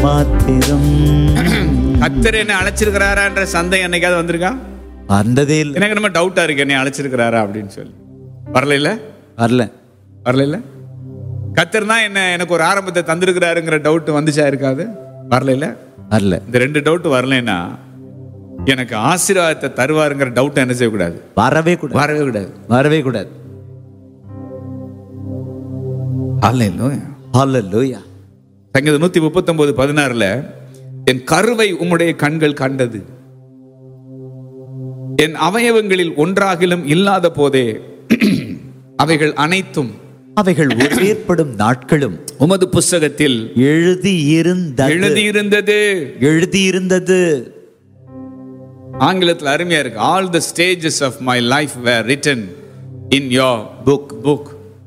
மாத்திரம். கர்த்தர் என்ன அழைச்சிருக்கிறாரான்ற சந்தேகம் என்னைக்காவது வந்திருக்கா? வந்ததே இல்லை. எனக்கு நம்ம டவுட்டா இருக்கு, என்னை அழைச்சிருக்கிறாரா அப்படின்னு சொல்லி. வரல வரல. கர்த்தர் தான் எனக்கு ஒரு ஆரம்பத்தை தந்திருக்கிறாருங்கிற டவுட் வந்துச்சா இருக்காது? வரல. இந்த ரெண்டு டவுட் வரலைன்னா எனக்கு ஆசீர்வாதத்தை தருவாருங்கிற டவுட் என்ன செய்யக்கூடாது? வரவே கூடாது. ஹல்லேலூயா. சங்கீதம் 139:16 என் கருவை உம்முடைய கண்கள் கண்டது, என் அவயவங்களில் ஒன்றாகிலும் இல்லாத போதே அவைகள் அனைத்தும் அவைகள் ஏற்படும் நாட்களும் உமது புஸ்தகத்தில் எழுதியிருந்தது. ஆங்கிலத்தில் அருமையா இருக்கு. All the stages of my life were written in your book.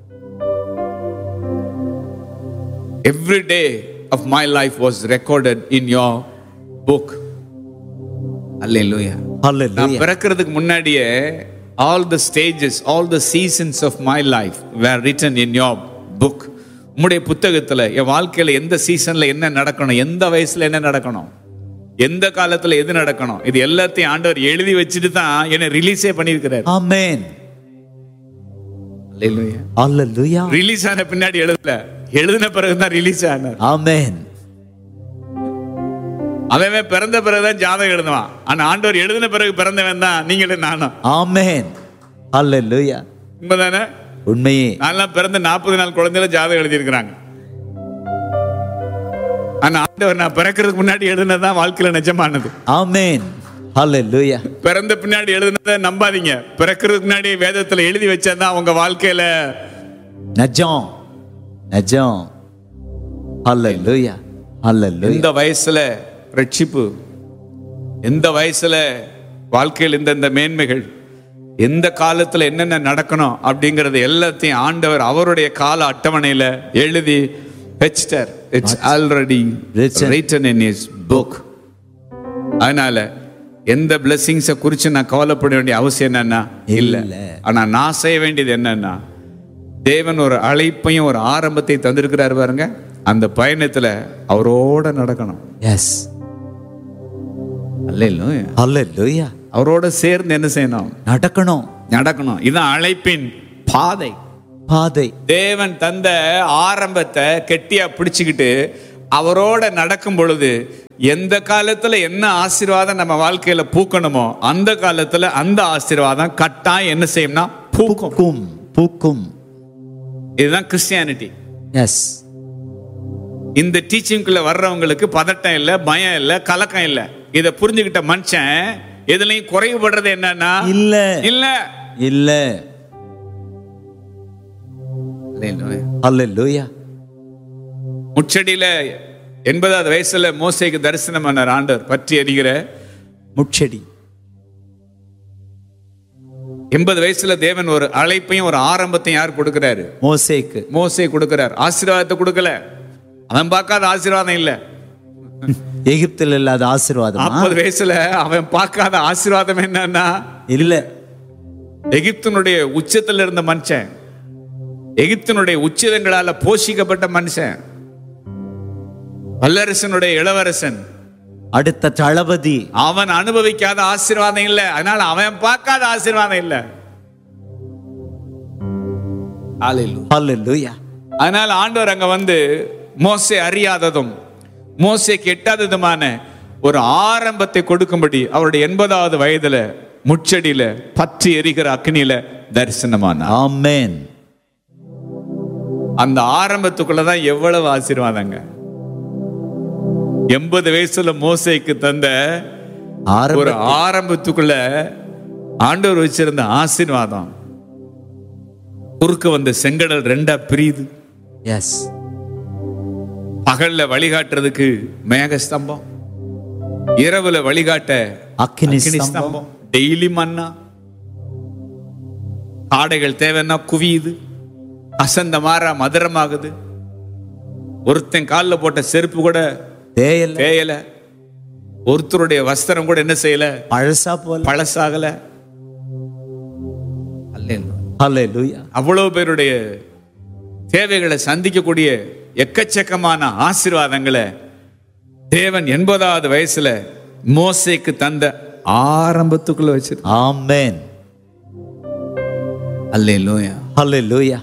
Every day of my life was recorded in your book. Hallelujah. நான் பிறக்கிறதுக்கு முன்னாடியே all the stages, all the seasons of my life were written in your book. உம்முடைய புத்தகத்துல என் வாழ்க்கையில எந்த சீசன்ல என்ன நடக்கணும், எந்த வயசுல என்ன நடக்கணும், எந்த காலத்துல எது நடக்கணும், இது எல்லாத்தையும் ஆண்டவர் எழுதி வச்சுட்டு தான் என்னை ரிலீஸே பண்ணியிருக்கிறார். ஆமென். ஹல்லேலூயா. ரிலீஸ் ஆன பின்னாடி எழுதின பிறகுதான் ரிலீஸ் ஆனார். ஆமென். அவன் பிறந்த பிறகுதான் ஜாதகம் எழுதுவான். ஆனா ஆண்டவர் எழுதின பிறகு பிறந்தவன் தான் நீங்களும் நானும். ஆமென். ஹல்லேலூயா. உண்மைதானே? உண்மையே. நான்லாம் பிறந்த 40 நாள் குழந்தையில ஜாதகம் எழுதியிருக்கிறாங்க. ஆனா ஆண்டவர் நான் பிறக்கிறதுக்கு முன்னாடி எழுதினதான் வாழ்க்கையில நிஜமானது. ஆமென். ஹல்லேலூயா. பிறந்த பின்னாடி எழுதினதை நம்பாதீங்க. பிறக்கிறதுக்கு முன்னாடி வேதத்துல எழுதி வச்சதான் உங்க வாழ்க்கையில நிஜம். ஹல்லேலூயா. ஹல்லேலூயா. இந்த வயசுல ரட்சிப்பு, எந்த வயசுல வாழ்க்கையில் இந்த மேன்மைகள், எந்த காலத்துல என்னென்ன நடக்கணும் அப்படிங்கறது எல்லாத்தையும் ஆண்டவர் அவருடைய கால அட்டவணையில எழுதி வச்சிட்டார். It's already written in his book. அதனால எந்த blessings குறித்து நான் கவலைப்பட வேண்டிய அவசியம் என்னன்னா இல்ல. ஆனா நான் செய்ய வேண்டியது என்னன்னா, தேவன் ஒரு அழைப்பையும் ஒரு ஆரம்பத்தை தந்திருக்கிறார் பாருங்க, அந்த பயணத்துல அவரோட நடக்கணும். எஸ். அல்லேலூயா. அவரோட சேர்ந்து என்ன செய்யணும்? நடக்கணும். இதுதான் அழைப்பின் பாதை. தேவன் தந்த ஆரம்பத்தை கெட்டியா பிடிச்சுக்கிட்டு அவரோட நடக்கும் பொழுது எந்த காலத்துல என்ன ஆசீர்வாதம் நம்ம வாழ்க்கையில பூக்கணுமோ அந்த காலத்துல அந்த ஆசீர்வாதம் கட்டாயம் என்ன செய்யும்னா பூக்கும். இதுதான் கிறிஸ்டியானிட்டி. எஸ். இந்த டீச்சிங்குள்ள வர்றவங்களுக்கு பதட்டம் இல்ல, பயம் இல்ல, கலக்கம் இல்ல. இத புரிஞ்சுக்கிட்ட மனுஷன் எதுலயும் குறைவுபடுறது என்னன்னா இல்ல. ஹல்லேலூயா. முச்சடியில 80வது வயசுல மோசேக்கு தரிசனம் பண்ணார் ஆண்டவர். பற்றி எரிகிற முச்செடி. 80 வயசுல தேவன் ஒரு அழைப்பையும் ஒரு ஆரம்பத்தையும் யார் கொடுக்கிறாரு? மோசே கொடுக்கிறார். ஆசீர்வாதத்தை கொடுக்கல. அவன் பார்க்காத ஆசீர்வாதம் இல்ல. எகிப்தில் இல்லாத ஆசீர்வாதம். 40 வயசுல அவன் பார்க்காத ஆசீர்வாதம் என்னன்னா இல்ல. எகிப்தினுடைய உச்சத்தில் இருந்த மனுஷன், எகிப்தினுடைய உச்சிதங்களால போஷிக்கப்பட்ட மனுஷன், வல்லரசனுடைய இளவரசன், அடுத்த தளபதி, அவன் அனுபவிக்காத ஆசீர்வாதம் இல்ல. அதனால அவன் பார்க்காத ஆசீர்வாதம் இல்ல. ஹல்லேலூயா. அதனால ஆண்டவர் அங்க வந்து மோசே அறியாததும் மோசே எட்டாததுமான ஒரு ஆரம்பத்தை கொடுக்கும்படி அவருடைய 80வது வயதுல முச்சடியில பற்றி எரிகிற அக்னியில தரிசனமான. ஆமென். அந்த ஆரம்பத்துக்குள்ளதான் எவ்வளவு ஆசீர்வாதங்க. 80 வயசுல மோசேக்கு தந்த ஒரு ஆரம்பத்துக்குள்ள ஆண்டவர் வச்சிருந்த ஆசீர்வாதம் குறுக்க வந்த செங்கடல் 2 பிரியுது. எஸ். பகல்ல வழிகாட்டுறதுக்கு மேக ஸ்தம்பம், இரவுல வழிகாட்ட அக்கினி ஸ்தம்பம், டெய்லி மன்னா, ஆடைகள் தேவைன்னா குவியுது, அசந்த மாறா மதுரமாகுது, ஒருத்தன் காலில் போட்ட செருப்பு கூட தேயல, ஒருத்தருடைய வஸ்திரம் கூட என்ன செய்யல, பழசாகல. அல்லேலூயா. அவ்வளவு பேருடைய தேவைகளை சந்திக்கக்கூடிய எக்கச்சக்கமான ஆசீர்வாதங்களை தேவன் 80வது வயசுல மோசேக்கு தந்த ஆரம்பத்துக்குள்ள வச்சு. ஆமென். அல்லேலூயா. ஹல்லேலூயா.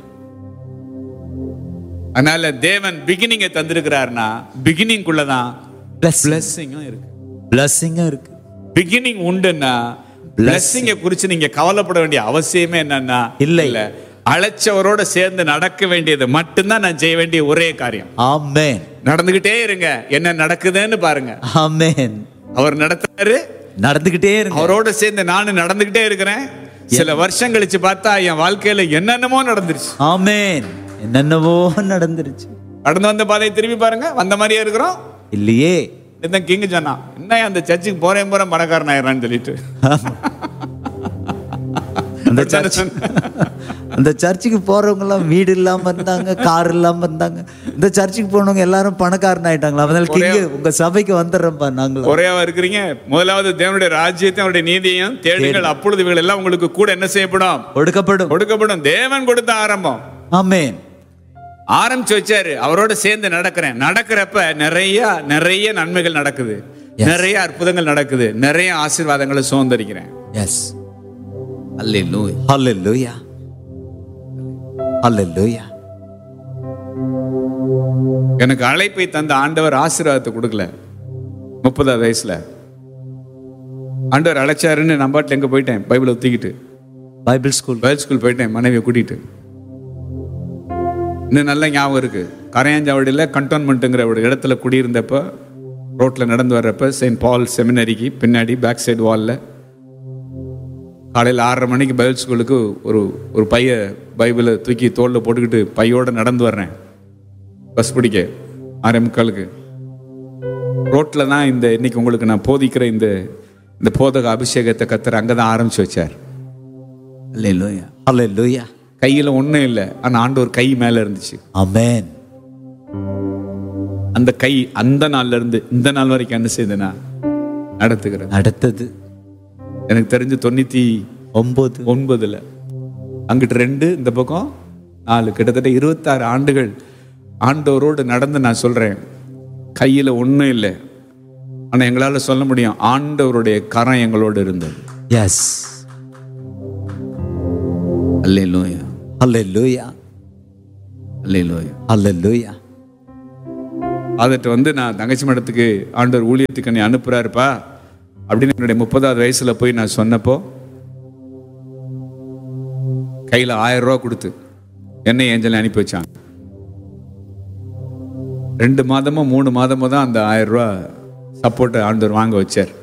அதனால தேவன் பிகினிங்கை தந்திருக்கிறார்னா பிகினிங் குள்ளதான் பிளெஸிங்கும் இருக்கு. பிளெஸிங்கும் இருக்கு. பிகினிங் உண்டுன்னா பிளெஸிங்கை குறித்து நீங்க கவலைப்பட வேண்டிய அவசியமே என்னன்னா இல்ல. அழைச்சவரோட சேர்ந்து நடக்க வேண்டியது மட்டும்தான் நான் செய்ய வேண்டிய ஒரே காரியம். ஆமென். நடந்துகிட்டே இருங்க, என்ன நடக்குதுன்னு பாருங்க. ஆமென். அவர் நடத்துறாரு, நடந்துகிட்டே இருங்க. அவரோட சேர்ந்து நானும் நடந்துகிட்டே இருக்கிறேன். சில வருஷம் கழிச்சு பார்த்தா என் வாழ்க்கையில என்னென்னமோ நடந்துருச்சு. ஆமென். என்னென்னவோ நடந்துருச்சு. கடந்து வந்த பாதையை திரும்பி பாருங்க, வந்த மாதிரியே இருக்கிறோம் இல்லையே. இதான் கிங் சொன்னா, என்ன அந்த சர்ச்சுக்கு போறேன் பணக்காரன் ஆயிடுறான்னு சொல்லிட்டு அந்த சர்ச்சுக்கு போறவங்க எல்லாம் வீடு இல்லாம இருந்தாங்க, கார் இல்லாம இருந்தாங்க. இந்த சர்ச்சுக்கு போனவங்க எல்லாரும் பணக்காரன் ஆயிட்டாங்களா? அதனால கிங் உங்க சபைக்கு வந்துடுறோம்ப்பா. நாங்களும் குறையாவா இருக்கிறீங்க. முதலாவது தேவனுடைய ராஜ்யத்தை அவருடைய நீதியையும் தேடுங்கள், அப்பொழுது இவைகள் எல்லாம் உங்களுக்கு கூட என்ன செய்யப்படும்? கொடுக்கப்படும். தேவன் கொடுத்த ஆரம்பம். ஆமென். ஆரம்பிச்சு வச்சாரு, அவரோட சேர்ந்து நடக்கிறப்ப நிறைய நன்மைகள் நடக்குது, நிறைய அற்புதங்கள் நடக்குது, நிறைய ஆசீர்வாதங்களை சுதந்திரிக்கிறேன். எஸ். ஹல்லேலூயா. ஹல்லேலூயா. ஹல்லேலூயா. எனக்கு அழைப்பை தந்த ஆண்டவர் ஆசீர்வாதத்தை கொடுக்கல. 30வது வயசுல ஆண்டவர் அழைச்சாருன்னு நான் பாட்டில் எங்க போயிட்டேன், பைபிளை ஒத்திக்கிட்டு பைபிள் ஸ்கூல் போயிட்டேன், மனைவியை கூட்டிட்டு. இன்னும் நல்ல ஞாபகம் இருக்கு, கரையாஞ்சாவடியில் கண்டோன்மெண்ட்டுங்கிற ஒரு இடத்துல குடியிருந்தப்ப ரோட்ல நடந்து வர்றப்ப செயின்ட் பால் செமினரிக்கு பின்னாடி பேக் சைடு வாலில் காலையில் 6:30 மணிக்கு பைபிள் ஸ்கூலுக்கு ஒரு பைய பைபிளை தூக்கி தோளில் போட்டுக்கிட்டு பையோடு நடந்து வர்றேன். பஸ் பிடிக்க 6:45 ரோட்டில் தான் இன்னைக்கு உங்களுக்கு நான் போதிக்கிற இந்த போதக அபிஷேகத்தை கத்தர் அங்கே தான் ஆரம்பிச்சு வச்சார். அல்லேலூயா. அல்லேலூயா. கையில் ஒன்றும் இல்லை, ஆனால் ஆண்டவர் கை மேலே இருந்துச்சு. ஆமென். அந்த கை அந்த நாள்ல இருந்து இந்த நாள் வரைக்கும் என்ன செய்தனா நடத்தது. எனக்கு தெரிஞ்சு 99 அங்கிட்டு 2 இந்த பக்கம் 4 கிட்டத்தட்ட 26 ஆண்டுகள் ஆண்டவரோடு நடந்து நான் சொல்றேன், கையில ஒன்றும் இல்லை, ஆனா எங்களால சொல்ல முடியும் ஆண்டவருடைய கரம் எங்களோடு இருந்தது. எஸ். அல்லேலூயா. அல்லேலூயா. அல்லேலூயா. அல்லேலூயா. அதட்டு நான் தங்கச்சி மடத்துக்கு ஆண்டவர் ஊழியத்துக்கு நீ அனுப்புறாருப்பா அப்படின்னு என்னுடைய 30வது வயசுல போய் நான் சொன்னப்போ கையில 1000 ரூபா கொடுத்து என்னை ஏஞ்சல் அனுப்பி வச்சாங்க. 2 மாதமோ 3 மாதமோ தான் அந்த 1000 ரூபா சப்போர்ட் ஆண்டவர் வாங்க வச்சார்.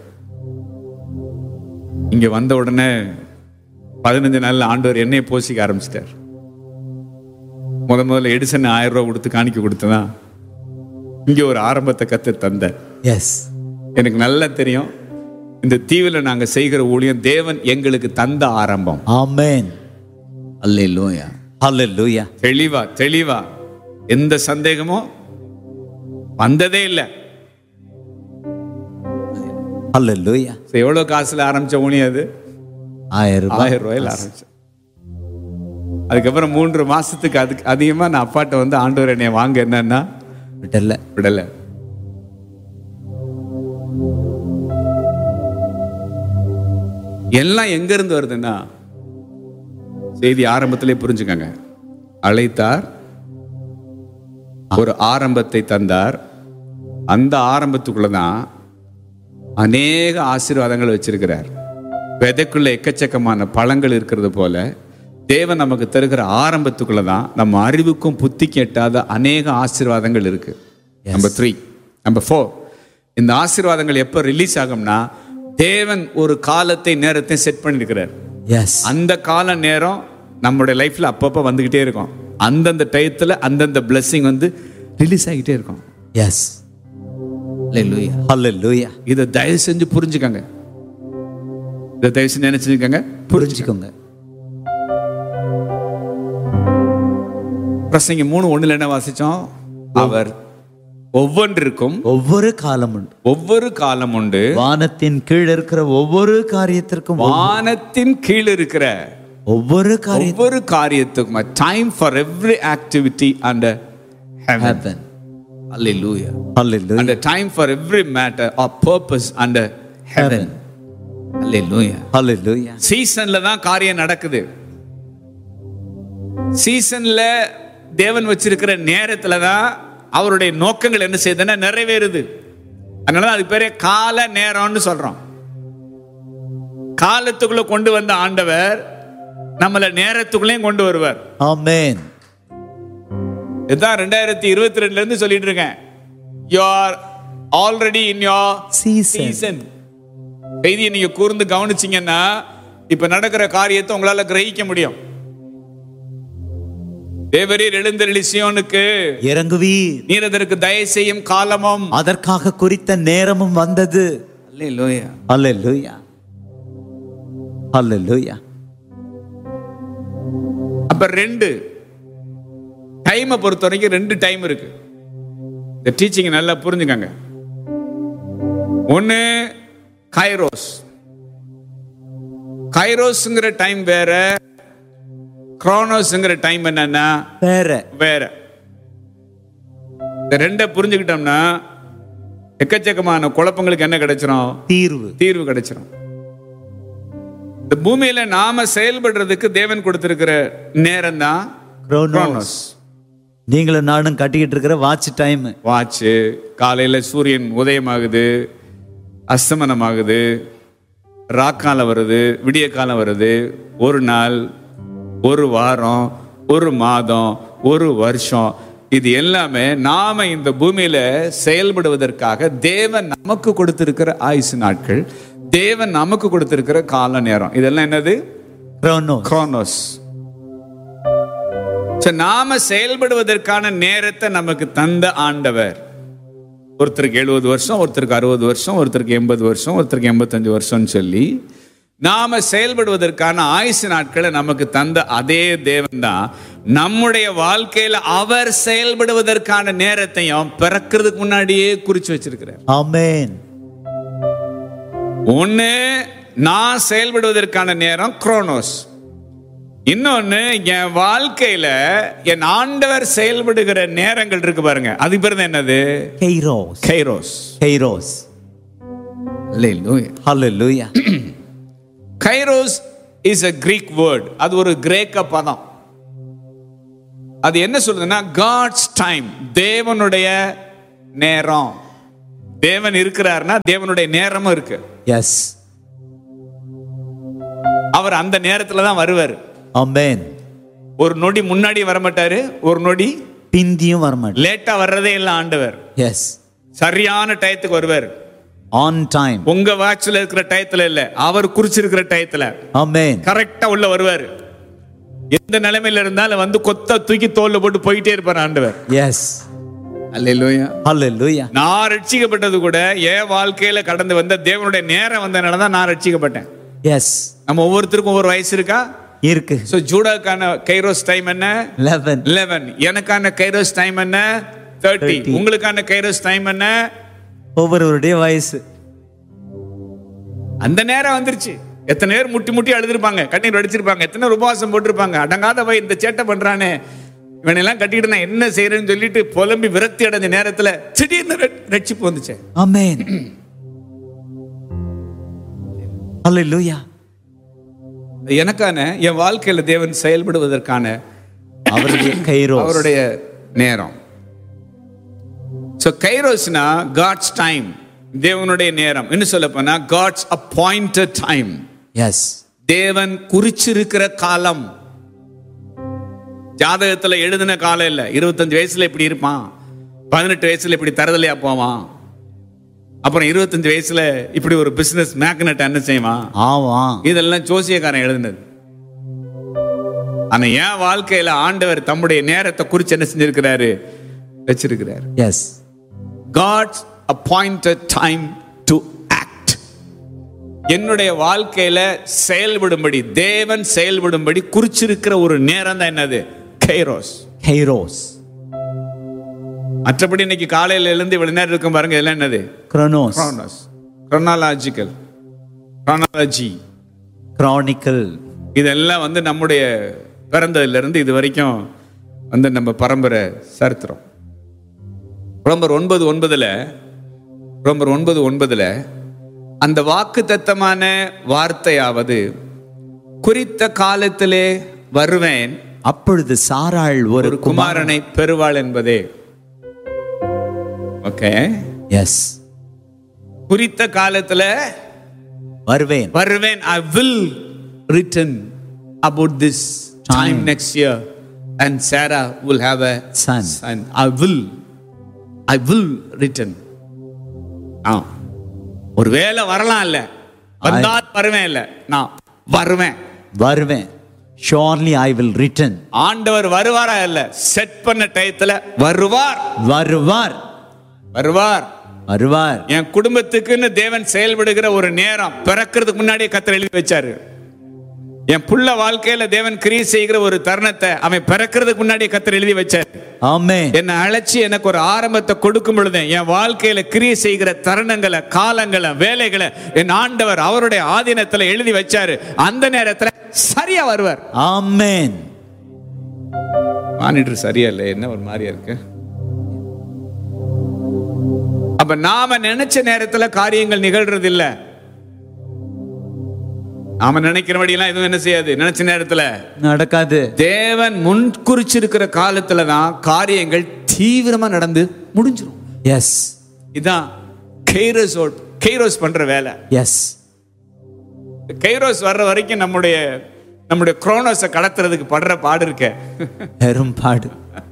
இங்க வந்த உடனே 15 நாள்ல ஆண்டவர் என்னைய போசிக்க ஆரம்பிச்சிட்டார். முதல்ல எடிசன் 1000 ரூபா கொடுத்து காணிக்க கொடுத்ததான் இங்க ஒரு ஆரம்பத்தை கத்து தந்த. எஸ். எனக்கு நல்லா தெரியும், இந்த தீவில் நாங்க செய்கிற ஊழியம் தேவன் எங்களுக்கு தந்த ஆரம்பம். ஆமென். அல்லேலூயா. அல்லேலூயா. தெளிவா எந்த சந்தேகமும் வந்ததே இல்லை. அல்லேலூயா. எவ்வளவு காசுல ஆரம்பிச்ச ஊழியம் அது? 1000 ரூபாயில ஆரம்பிச்ச. அதுக்கப்புறம் 3 மாசத்துக்கு அதுக்கு அதிகமா நான் அப்பாட்ட ஆண்டவர் என்னை வாங்க என்னன்னா விடல. எல்லாம் எங்க இருந்து வருதுன்னா செய்தி ஆரம்பத்திலே புரிஞ்சுக்கங்க. அழைத்தார், ஒரு ஆரம்பத்தை தந்தார், அந்த ஆரம்பத்துக்குள்ளதான் அநேக ஆசீர்வாதங்கள் வச்சிருக்கிறார். விதைக்குள்ள எக்கச்சக்கமான பழங்கள் இருக்கிறது போல தேவன் நமக்கு தருகிற ஆரம்பத்துக்குள்ளதான் நம்ம அறிவுக்கும் புத்திக்கும் எட்டாத அநேக ஆசீர்வாதங்கள் இருக்கு. நம்பர் 3. நம்பர் 4, இந்த ஆசீர்வாதங்கள் எப்ப ரிலீஸ் ஆகும்னா தேவன் ஒரு காலத்தை நேரத்தை செட் பண்ணிருக்கிறார். அந்த கால நேரம் நம்முடைய லைஃப்ல அப்பப்ப வந்துகிட்டே இருக்கும். அந்தந்த டயத்துல அந்தந்த பிளெஸிங் ரிலீஸ் ஆகிட்டே இருக்கும். எஸ். ஹல்லேலூயா. ஹல்லேலூயா. இதை தயவு செஞ்சு புரிஞ்சுக்கங்க. இதை தயவு செஞ்சு என்ன செஞ்சுக்கங்க, புரிஞ்சுக்கோங்க. பிரசங்கி 3:1 என்ன வாசிச்சோம்? அவர் ஒவ்வொன்றிற்கும் ஒவ்வொரு காலம் உண்டு. வானத்தின் கீழ் இருக்கிற ஒவ்வொரு காரியத்திற்கும் வானத்தின் கீழ் இருக்கிற ஒவ்வொரு காரியத்துக்கும் time for every activity under heaven. Hallelujah. Hallelujah. And a time for every matter or purpose under heaven. Hallelujah. Hallelujah. சீசன்ல தான் காரியம் நடக்குது. சீசன்ல தேவன் வச்சிருக்கிற நேரத்துல தான் அவருடைய நோக்கங்கள் என்ன செய்யுதுன்னா நிறைவேறுது. அதனால அது பேரே கால நேரம்னு சொல்றோம். காலத்துக்குள்ள கொண்டு வந்த ஆண்டவர் நம்மள நேரத்துக்குள்ளேயும் கொண்டு வருவார். ஆமென். இதுதான் 2022 இருந்து சொல்லிட்டு இருக்கேன். You are already in your season. செய்தியை நீங்க கூர்ந்து கவனிச்சீங்கன்னா இப்ப நடக்கிற காரியத்தை உங்களால கிரகிக்க முடியும். தேவரீர் எழுந்தருளி சீயோனுக்கு இறங்குவீர், நீர் அதற்கு தயை செய்யும் காலமும் அதற்காக குறித்த நேரமும் வந்தது. அல்லேலூயா. அல்லேலூயா. அல்லேலூயா. அப்ப 2 டைமை பொறுத்த வரைக்கும் 2 டைம் இருக்கு. இந்த டீச்சிங் நல்லா புரிஞ்சுக்கங்க. ஒன்னு கைரோஸ். கைரோஸ்ங்கிற டைம் வேற, குரோனோஸ்ங்கிற டைம் என்னன்னா வேற வேற. இந்த 2 புரிஞ்சுக்கிட்டோம்னா எக்கச்சக்கமான குழப்பங்களுக்கு என்ன கிடைச்சிரும்? தீர்வு கிடைச்சிரும். இந்த பூமியில நாம செயல்படுறதுக்கு தேவன் கொடுத்திருக்கிற நேரம் தான் குரோனோஸ். நீங்களும் நானும் கட்டிக்கிட்டு இருக்கிற வாட்ச் டைம். வாட்ச் காலையில சூரியன் உதயமாகுது, அஸ்தமனமாகுது, ராக்காலம் வருது, விடிய காலம் வருது. ஒரு நாள், ஒரு வாரம், ஒரு மாதம், ஒரு வருஷம், இது எல்லாமே நாம இந்த பூமியில செயல்படுவதற்காக தேவன் நமக்கு கொடுத்திருக்கிற ஆயுசு நாட்கள், தேவன் நமக்கு கொடுத்திருக்கிற கால நேரம். இதெல்லாம் என்னது? குரோனோஸ். நாம செயல்படுவதற்கான நேரத்தை நமக்கு தந்த ஆண்டவர். ஒருத்தருக்கு 70 வருஷம், ஒருத்தருக்கு 60 வருஷம், ஒருத்தருக்கு 80 வருஷம், ஒருத்தருக்கு 85 வருஷம் சொல்லி நாம செயல்படுவதற்கான ஆயுசு நாட்களை நமக்கு தந்த அதே தேவன் தான் நம்முடைய வாழ்க்கையில அவர் செயல்படுவதற்கான நேரத்தையும் பிறக்கிறதுக்கு முன்னாடியே குறிச்சு வச்சிருக்கிறார். ஆமென். ஒன்னு நான் செயல்படுவதற்கான நேரம் குரோனோஸ். இன்னொன்னு என் வாழ்க்கையில என் ஆண்டவர் செயல்படுகிற நேரங்கள் இருக்கு பாருங்க, அது பேர் என்னது? Kairos. Kairos. Kairos. Hallelujah. Hallelujah. Kairos is a Greek word. அது ஒரு கிரேக்க பதம். அது என்ன சொல்லுதுன்னா God's time, தேவனுடைய நேரம். தேவன் இருக்கிறார்னா தேவனுடைய நேரமும் இருக்கு. எஸ். அவர் அந்த நேரத்துல தான் வருவார். ஆமென். ஒரு நொடி முன்னாடி வர மாட்டாரு, ஒரு நொடி பிந்தியும் வர மாட்டார். லேட்டா வர்றதே இல்ல ஆண்டவர். எஸ். சரியான டயத்துக்கு வருவார். On time. உங்க வாட்ச்ல இருக்கிற டயத்துல இல்ல, அவர் குறிச்சிருக்கிற டயத்துல. ஆமென். கரெக்டா உள்ள வருவார். எந்த நிலைமையில இருந்தாலும் வந்து கொத்த தூக்கி தோல்ல போட்டு போயிட்டே இருப்பார் ஆண்டவர். எஸ். அல்லேலூயா. அல்லேலூயா. நான் ரட்சிக்கப்பட்டது கூட என் வாழ்க்கையில கடந்து வந்த தேவனுடைய நேரம் வந்தனால தான் நான் ரட்சிக்கப்பட்டேன். எஸ். நம்ம ஒவ்வொருத்தருக்கும் ஒவ்வொரு வயசு இருக்கா? இருக்கு. சோ ஜூடாக்கான கைரோஸ் டைம் என்ன? 11. எனக்கான கைரோஸ் டைம் என்ன? 30. உங்களுக்கான கைரோஸ் டைம் என்ன? ஒவ்வொருவருடைய வயசு. அந்த நேரம் வந்துருச்சு. எத்தனை பேர் முட்டி முட்டி அழுதுருப்பாங்க, கண்ணீர் வடிச்சிருப்பாங்க, எத்தனை உபவாசம் போட்டிருப்பாங்க. அடங்காத வை இந்த சேட்டை பண்றானே, இவனெல்லாம் கட்டிட்டு நான் என்ன செய்யறேன்னு சொல்லிட்டு புலம்பி விரக்தி அடைஞ்ச நேரத்துல திடீர்னு ரட்சிப்பு வந்துச்சு. ஆமென். ஹல்லேலூயா. எனக்கான என் வாழ்க்கையில தேவன் செயல்படுவதற்கான அவருடைய கைரோஸ், அவருடைய நேரம். So கைரோஸ்னா God's time, தேவனுடைய நேரம். இன்னும் சொல்ல போனா God's appointed time. எஸ். தேவன் குறிச்சிருக்கிற காலம். ஜாதகத்துல எழுதின காலம் இல்ல. 25 வயசுல இப்படி இருப்பான், 18 வயசுல இப்படி தரதலையா போவான், அப்புறம் 25 வயசுல இப்படி ஒரு பிசினஸ் மேக்னட் என்ன செய்வான். ஆமா, இதெல்லாம் ஜோசியக்காரன் எழுதினது. ஆனா என் வாழ்க்கையில ஆண்டவர் தம்முடைய நேரத்தை குறிச்சு என்ன செஞ்சிருக்கிறாரு? வச்சிருக்கிறார். S. God's appointed time to act. என்னுடைய வாழ்க்கையில செயல்படும்படி, தேவன் செயல்படும்படி குறிச்சிருக்கிற ஒரு நேரம் தான் என்னது? கைரோஸ். கைரோஸ். மற்றபடி இன்னைக்கு காலையில எழுந்து இவ்வளவு நேரம் இருக்கும் பாருங்க, இதெல்லாம் என்னது? குரோனோஸ். குரோனோஸ். Chronological, chronology, chronicle. இதெல்லாம் வந்து நம்முடைய பிறந்ததுல இருந்து இது வரைக்கும் வந்து நம்ம பரம்பரை சரித்திரம். ரோமர் 9:9 அந்த வாக்குத்தத்தமான வார்த்தையாவது குறித்த காலத்திலே வருவேன், அப்பொழுது சாராள் ஒரு குமாரனை பெறுவாள் என்பதே. ஓகே, எஸ், குறித்த காலத்துல வருவேன். I will return about this time next year and Sarah will have a son. I will return. ஒருவேளை வரலாம் இல்ல, வந்தால் வருவேன் இல்ல, நான் வருவேன். Surely I will return. ஆண்டவர் வருவாரா இல்ல, செட் பண்ண டயத்துல வருவார். என் குடும்பத்துக்குன்னு தேவன் செயல்படுகிற ஒரு நேரம் பிறக்கிறதுக்கு முன்னாடியே கர்த்தர் எழுதி வச்சாரு. என் புள்ள வாழ்க்கையில தேவன் கிரியை செய்கிற ஒரு தருணத்தை அவன் பிறக்கிறதுக்கு முன்னாடியே கர்த்தர் எழுதி வச்சாரு. ஆமென். என்னை அழைச்சி எனக்கு ஒரு ஆரம்பத்தை கொடுக்கும் பொழுது என் வாழ்க்கையில கிரியை செய்கிற தருணங்களை, காலங்களை, வேலைகளை என் ஆண்டவர் அவருடைய ஆதீனத்துல எழுதி வச்சாரு. அந்த நேரத்துல சரியா வருவார். ஆமென். மானிட்டர் சரியா இல்ல, என்ன ஒரு மாதிரியா இருக்கு. அப்ப நாம நினைச்ச நேரத்துல காரியங்கள் நிகழ்றது இல்ல. நாம நினைக்கிறபடியெல்லாம் எதுவும் என்ன செய்யாது, நினைச்ச நேரத்துல நடக்காது. தேவன் முன்குறிச்சிருக்கிற காலத்துல தான் காரியங்கள் தீவிரமா நடந்து முடிஞ்சிடும். எஸ், இதான் கைரோஸ் பண்ற வேலை. எஸ், கைரோஸ் வர்ற வரைக்கும் நம்முடைய குரோனோஸை கடத்துறதுக்கு படுற பாடு இருக்க, பெரும் பாடு.